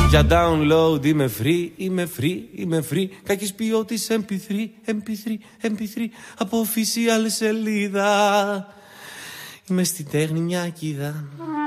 Για download είμαι free. Κακής ποιότητας MP3 από official σελίδα. Είμαι στην τέχνη μια κίδα.